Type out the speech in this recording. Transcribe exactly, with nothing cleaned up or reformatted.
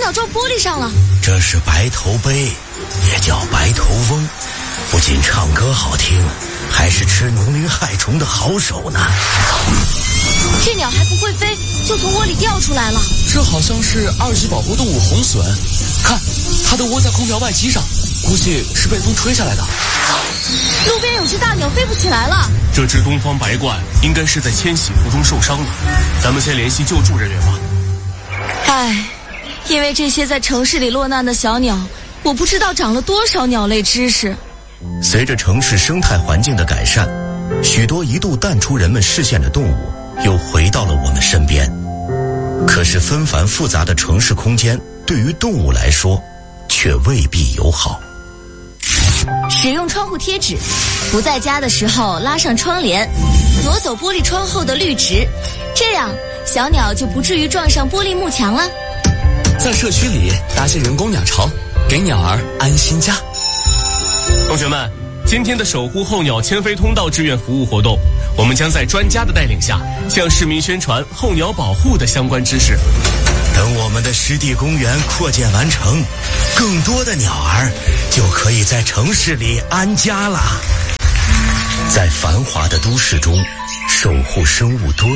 鸟撞玻璃上了。 这是白头杯，也叫白头翁，不仅唱歌好听，还是吃农林害虫的好手呢。 这鸟还不会飞，就从窝里掉出来了。 这好像是二级保护动物红隼，看，它的窝在空调外机上，估计是被风吹下来的。 路边有只大鸟飞不起来了。 这只东方白鹳应该是在迁徙途中受伤了，咱们先联系救助人员吧。 唉，因为这些在城市里落难的小鸟，我不知道长了多少鸟类知识。 随着城市生态环境的改善，许多一度淡出人们视线的动物又回到了我们身边。可是纷繁复杂的城市空间对于动物来说却未必友好。 使用窗户贴纸，不在家的时候拉上窗帘，挪走玻璃窗后的绿植，这样小鸟就不至于撞上玻璃幕墙了。 在社区里搭些人工鸟巢，给鸟儿安心家。 同学们，今天的守护候鸟迁飞通道志愿服务活动，我们将在专家的带领下向市民宣传候鸟保护的相关知识。 等我们的湿地公园扩建完成，更多的鸟儿就可以在城市里安家了。在繁华的都市中，守护生物多